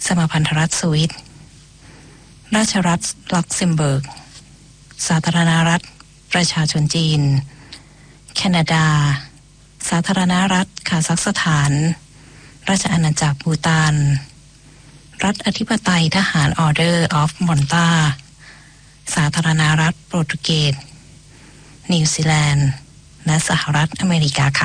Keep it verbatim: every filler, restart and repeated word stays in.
สมาพันธรัฐสวิตราชรัฐลักเซมเบิร์กสาธารณรัฐประชาชนจีนแคนาดาสาธารณรัฐคาซัคสถานราชอาณาจักรบูตานรัฐอธิปไตยทหารออเดอร์ออฟมอนตาสาธารณรัฐโปรตุเกสนิวซีแลนด์และสหรัฐอเมริกาค่ะ